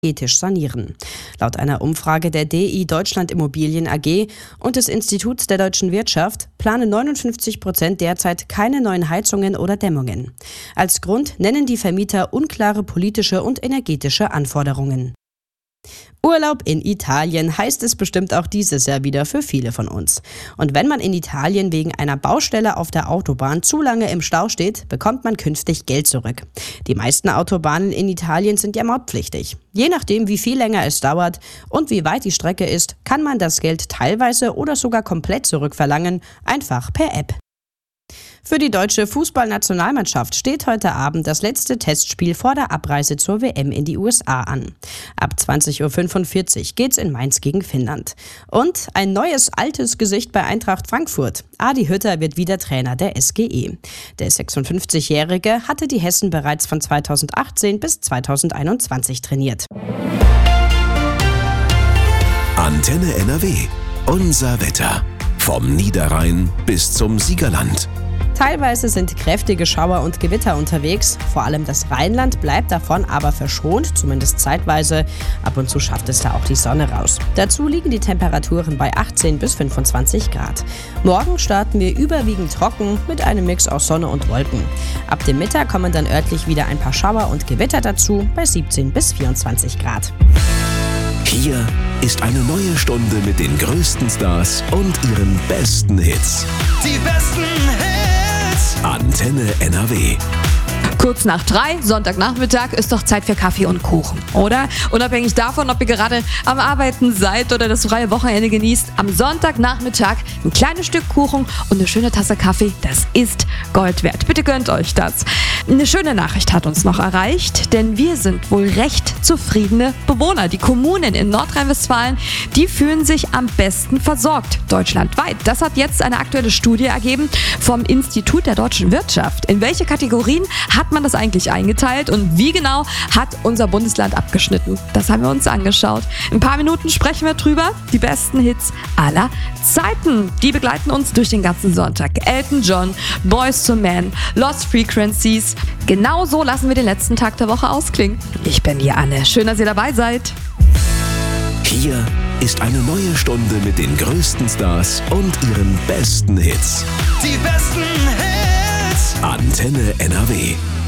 energetisch sanieren. Laut einer Umfrage der DI Deutschland Immobilien AG und des Instituts der deutschen Wirtschaft planen 59% derzeit keine neuen Heizungen oder Dämmungen. Als Grund nennen die Vermieter unklare politische und energetische Anforderungen. Urlaub in Italien heißt es bestimmt auch dieses Jahr wieder für viele von uns. Und wenn man in Italien wegen einer Baustelle auf der Autobahn zu lange im Stau steht, bekommt man künftig Geld zurück. Die meisten Autobahnen in Italien sind ja mautpflichtig. Je nachdem, wie viel länger es dauert und wie weit die Strecke ist, kann man das Geld teilweise oder sogar komplett zurückverlangen, einfach per App. Für die deutsche Fußballnationalmannschaft steht heute Abend das letzte Testspiel vor der Abreise zur WM in die USA an. Ab 20:45 Uhr geht's in Mainz gegen Finnland. Und ein neues altes Gesicht bei Eintracht Frankfurt. Adi Hütter wird wieder Trainer der SGE. Der 56-Jährige hatte die Hessen bereits von 2018 bis 2021 trainiert. Antenne NRW. Unser Wetter. Vom Niederrhein bis zum Siegerland. Teilweise sind kräftige Schauer und Gewitter unterwegs. Vor allem das Rheinland bleibt davon aber verschont, zumindest zeitweise. Ab und zu schafft es da auch die Sonne raus. Dazu liegen die Temperaturen bei 18 bis 25 Grad. Morgen starten wir überwiegend trocken mit einem Mix aus Sonne und Wolken. Ab dem Mittag kommen dann örtlich wieder ein paar Schauer und Gewitter dazu bei 17 bis 24 Grad. Hier ist eine neue Stunde mit den größten Stars und ihren besten Hits. Die besten Hits. Antenne NRW. Kurz nach 3, Sonntagnachmittag, ist doch Zeit für Kaffee und Kuchen, oder? Unabhängig davon, ob ihr gerade am Arbeiten seid oder das freie Wochenende genießt, am Sonntagnachmittag ein kleines Stück Kuchen und eine schöne Tasse Kaffee, das ist Gold wert. Bitte gönnt euch das. Eine schöne Nachricht hat uns noch erreicht, denn wir sind wohl recht zufriedene Bewohner. Die Kommunen in Nordrhein-Westfalen, die fühlen sich am besten versorgt, deutschlandweit. Das hat jetzt eine aktuelle Studie ergeben vom Institut der deutschen Wirtschaft. In welche Kategorien hat man das eigentlich eingeteilt und wie genau hat unser Bundesland abgeschnitten? Das haben wir uns angeschaut. In ein paar Minuten sprechen wir drüber. Die besten Hits aller Zeiten. Die begleiten uns durch den ganzen Sonntag. Elton John, Boyz II Men, Lost Frequencies. Genau so lassen wir den letzten Tag der Woche ausklingen. Ich bin die Anne. Schön, dass ihr dabei seid. Hier ist eine neue Stunde mit den größten Stars und ihren besten Hits. Die besten Hits. Antenne NRW.